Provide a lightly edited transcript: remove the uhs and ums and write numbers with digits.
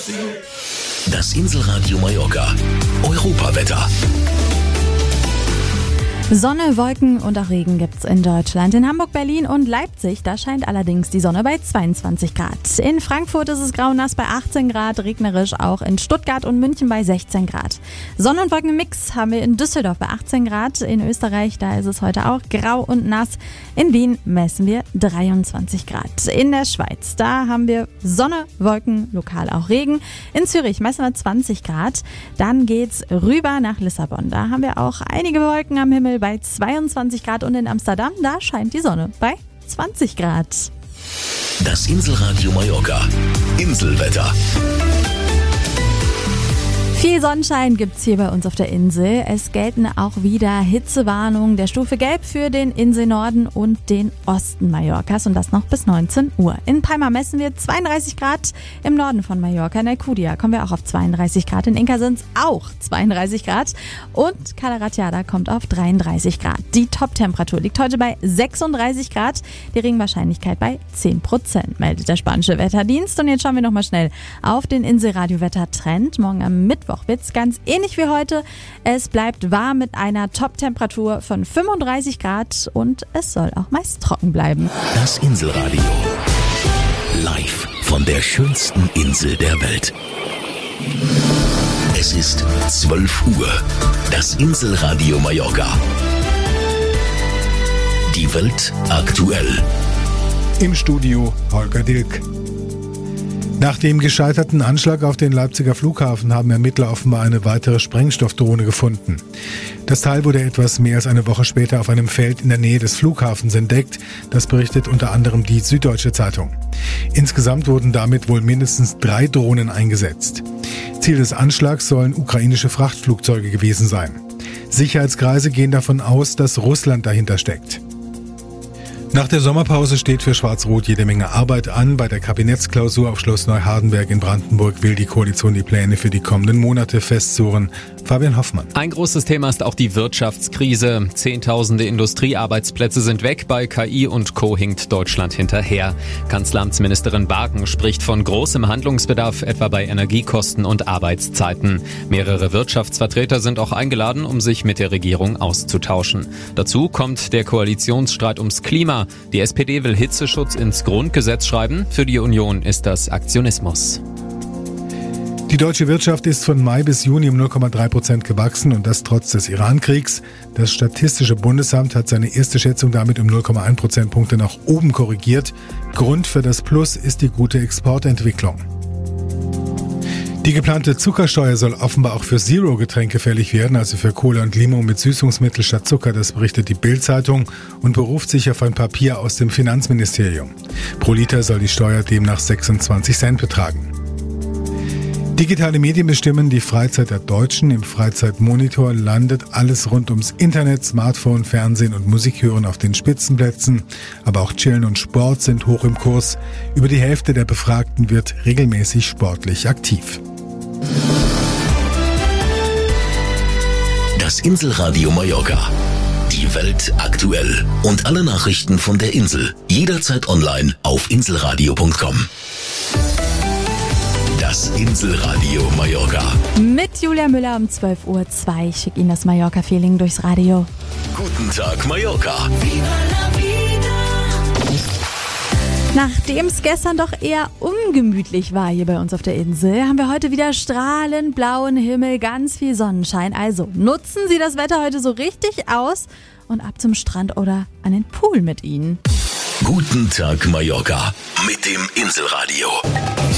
Das Inselradio Mallorca. Europawetter. Sonne, Wolken und auch Regen gibt's in Deutschland. In Hamburg, Berlin und Leipzig, da scheint allerdings die Sonne bei 22 Grad. In Frankfurt ist es grau-nass bei 18 Grad, regnerisch auch in Stuttgart und München bei 16 Grad. Sonne- und Wolkenmix haben wir in Düsseldorf bei 18 Grad. In Österreich, da ist es heute auch grau und nass. In Wien messen wir 23 Grad. In der Schweiz, da haben wir Sonne, Wolken, lokal auch Regen. In Zürich messen wir 20 Grad. Dann geht's rüber nach Lissabon. Da haben wir auch einige Wolken am Himmel bei 22 Grad und in Amsterdam, da scheint die Sonne bei 20 Grad. Das Inselradio Mallorca. Inselwetter. Viel Sonnenschein gibt's hier bei uns auf der Insel. Es gelten auch wieder Hitzewarnungen der Stufe Gelb für den Inselnorden und den Osten Mallorcas und das noch bis 19 Uhr. In Palma messen wir 32 Grad, im Norden von Mallorca. In Alcudia kommen wir auch auf 32 Grad. In Inca sind's auch 32 Grad und Cala Ratjada kommt auf 33 Grad. Die Top-Temperatur liegt heute bei 36 Grad, die Regenwahrscheinlichkeit bei 10%, meldet der spanische Wetterdienst. Und jetzt schauen wir nochmal schnell auf den Inselradio-Wetter-Trend. Morgen am Mittwoch wird's ganz ähnlich wie heute. Es bleibt warm mit einer Top-Temperatur von 35 Grad und es soll auch meist trocken bleiben. Das Inselradio. Live von der schönsten Insel der Welt. Es ist 12 Uhr. Das Inselradio Mallorca. Die Welt aktuell. Im Studio Holger Dilk. Nach dem gescheiterten Anschlag auf den Leipziger Flughafen haben Ermittler offenbar eine weitere Sprengstoffdrohne gefunden. Das Teil wurde etwas mehr als eine Woche später auf einem Feld in der Nähe des Flughafens entdeckt. Das berichtet unter anderem die Süddeutsche Zeitung. Insgesamt wurden damit wohl mindestens 3 Drohnen eingesetzt. Ziel des Anschlags sollen ukrainische Frachtflugzeuge gewesen sein. Sicherheitskreise gehen davon aus, dass Russland dahinter steckt. Nach der Sommerpause steht für Schwarz-Rot jede Menge Arbeit an. Bei der Kabinettsklausur auf Schloss Neuhardenberg in Brandenburg will die Koalition die Pläne für die kommenden Monate festzurren. Fabian Hoffmann. Ein großes Thema ist auch die Wirtschaftskrise. Zehntausende Industriearbeitsplätze sind weg. Bei KI und Co. hinkt Deutschland hinterher. Kanzleramtsministerin Barken spricht von großem Handlungsbedarf, etwa bei Energiekosten und Arbeitszeiten. Mehrere Wirtschaftsvertreter sind auch eingeladen, um sich mit der Regierung auszutauschen. Dazu kommt der Koalitionsstreit ums Klima. Die SPD will Hitzeschutz ins Grundgesetz schreiben. Für die Union ist das Aktionismus. Die deutsche Wirtschaft ist von Mai bis Juni um 0,3% gewachsen und das trotz des Iran-Kriegs. Das Statistische Bundesamt hat seine erste Schätzung damit um 0,1 Prozentpunkte nach oben korrigiert. Grund für das Plus ist die gute Exportentwicklung. Die geplante Zuckersteuer soll offenbar auch für Zero-Getränke fällig werden, also für Cola und Limo mit Süßungsmittel statt Zucker. Das berichtet die Bild-Zeitung und beruft sich auf ein Papier aus dem Finanzministerium. Pro Liter soll die Steuer demnach 26 Cent betragen. Digitale Medien bestimmen die Freizeit der Deutschen. Im Freizeitmonitor landet alles rund ums Internet, Smartphone, Fernsehen und Musik hören auf den Spitzenplätzen. Aber auch Chillen und Sport sind hoch im Kurs. Über die Hälfte der Befragten wird regelmäßig sportlich aktiv. Das Inselradio Mallorca. Die Welt aktuell. Und alle Nachrichten von der Insel. Jederzeit online auf inselradio.com. Das Inselradio Mallorca. Mit Julia Müller um 12:02 Uhr. Ich schicke Ihnen das Mallorca-Feeling durchs Radio. Guten Tag Mallorca. Nachdem es gestern doch eher ungemütlich war hier bei uns auf der Insel, haben wir heute wieder strahlend blauen Himmel, ganz viel Sonnenschein. Also nutzen Sie das Wetter heute so richtig aus und ab zum Strand oder an den Pool mit Ihnen. Guten Tag Mallorca mit dem Inselradio.